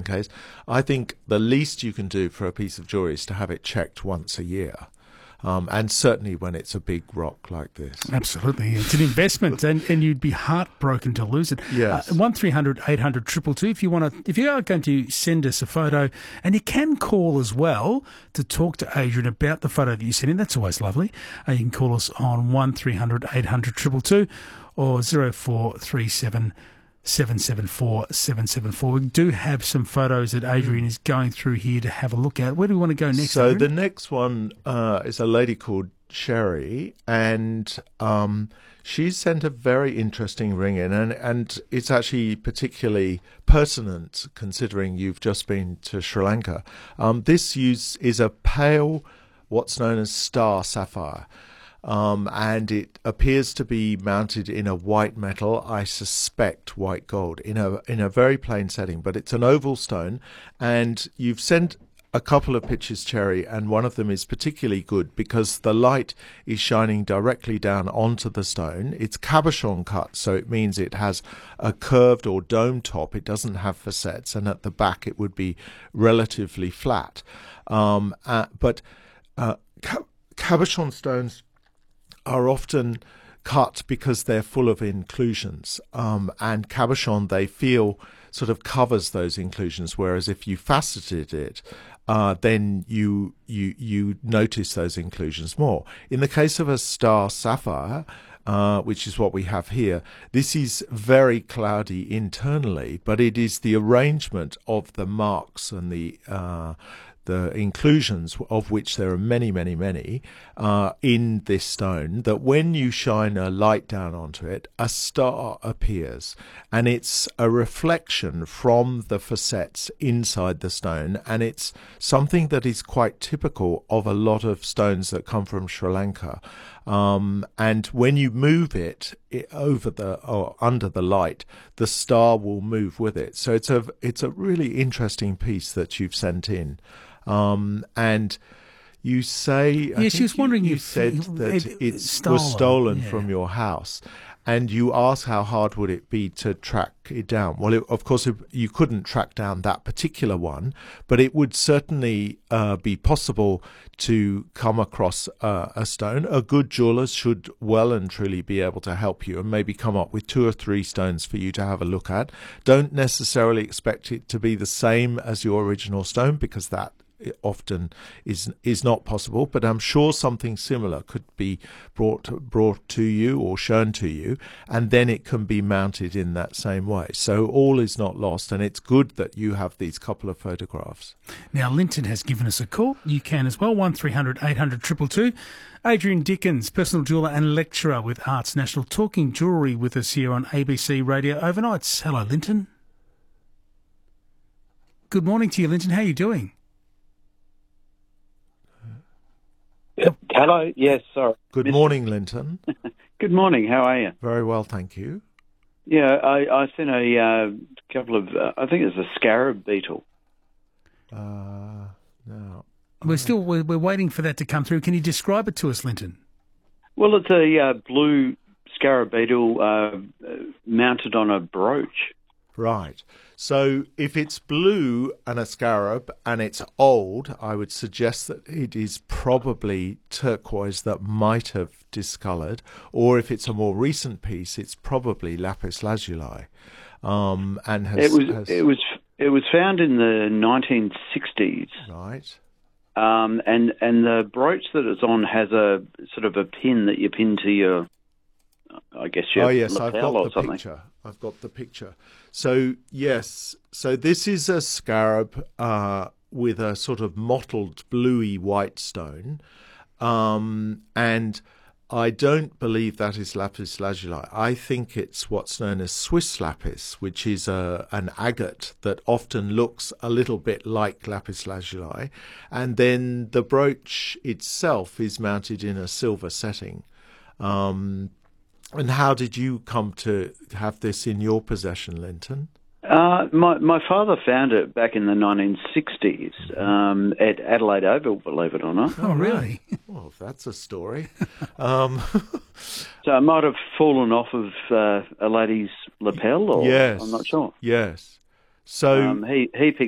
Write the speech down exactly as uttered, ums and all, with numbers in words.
certain case. I think the least you can do for a piece of jewellery is to have it checked once a year. Um, and certainly when it's a big rock like this. Absolutely. It's an investment, and, and you'd be heartbroken to lose it. Yes. Uh, one three hundred eight hundred two two two if you want to, if you are going to send us a photo, and you can call as well to talk to Adrian about the photo that you sent in. That's always lovely. Uh, you can call us on one three hundred eight hundred two two two or zero four three seven seven seven four seven seven four. We do have some photos that Adrian is going through here to have a look at. Where do we want to go next? So Adrian? the next one uh, is a lady called Sherry, and um, she's sent a very interesting ring in, and, and it's actually particularly pertinent considering you've just been to Sri Lanka. Um, this use is a pale, what's known as star sapphire. Um, and it appears to be mounted in a white metal, I suspect white gold, in a in a very plain setting. But it's an oval stone, and you've sent a couple of pictures, Cherry, and one of them is particularly good because the light is shining directly down onto the stone. It's cabochon cut, so it means it has a curved or dome top. It doesn't have facets, and at the back it would be relatively flat. Um, uh, but uh, ca- cabochon stones are often cut because they're full of inclusions, um, and cabochon, they feel, sort of covers those inclusions, whereas if you faceted it, uh, then you you you notice those inclusions more. In the case of a star sapphire, uh, which is what we have here, this is very cloudy internally, but it is the arrangement of the marks and the uh, the inclusions, of which there are many, many, many, uh, in this stone, that when you shine a light down onto it, a star appears. And it's a reflection from the facets inside the stone. And it's something that is quite typical of a lot of stones that come from Sri Lanka. Um, and when you move it, it over the or under the light, the star will move with it. So it's a it's a really interesting piece that you've sent in. Um, and you say, yeah, I she was wondering you, you if said it, that it, it stolen, was stolen yeah. from your house, and you asked how hard would it be to track it down. Well, it, of course, it, you couldn't track down that particular one, but it would certainly uh, be possible to come across uh, a stone. A good jeweller should well and truly be able to help you and maybe come up with two or three stones for you to have a look at. Don't necessarily expect it to be the same as your original stone, because that often is is not possible, but I'm sure something similar could be brought brought to you or shown to you, and then it can be mounted in that same way. So all is not lost, and it's good that you have these couple of photographs. Now, Linton has given us a call. You can as well, one three hundred eight hundred two two two. Adrian Dickens, personal jeweller and lecturer with Arts National, talking jewellery with us here on A B C Radio Overnights. Hello, Linton. Good morning to you, Linton. How are you doing? Hello. Yes, sorry. Good morning, Linton. Good morning. How are you? Very well, thank you. Yeah, I, I sent a uh, couple of, uh, I think it's a scarab beetle. Uh, no. We're still we're, we're waiting for that to come through. Can you describe it to us, Linton? Well, it's a uh, blue scarab beetle uh, mounted on a brooch. Right. So if it's blue and a scarab and it's old, I would suggest that it is probably turquoise that might have discoloured, or if it's a more recent piece, it's probably lapis lazuli. Um, and has, it was has... it was it was found in the nineteen sixties. Right. Um, and and the brooch that it's on has a sort of a pin that you pin to your, I guess your oh yes, lapel I've got or the something. picture. I've got the picture. So yes, so this is a scarab uh, with a sort of mottled bluey white stone, um, and I don't believe that is lapis lazuli. I think it's what's known as Swiss lapis, which is a, an agate that often looks a little bit like lapis lazuli, and then the brooch itself is mounted in a silver setting. Um, And how did you come to have this in your possession, Linton? Uh, my my father found it back in the nineteen sixties um, at Adelaide Oval, believe it or not. Oh, really? Well, that's a story. um, So it might have fallen off of uh, a lady's lapel, or yes, I'm not sure. Yes. So um, he he picked